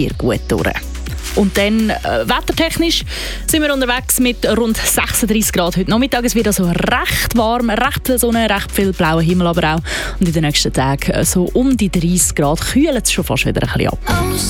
sehr gut durch. Und dann wettertechnisch sind wir unterwegs mit rund 36 Grad heute Nachmittag. Es wird also recht warm, recht viel Sonne, recht viel blauer Himmel aber auch. Und in den nächsten Tagen so um die 30 Grad kühlt es schon fast wieder ein bisschen ab.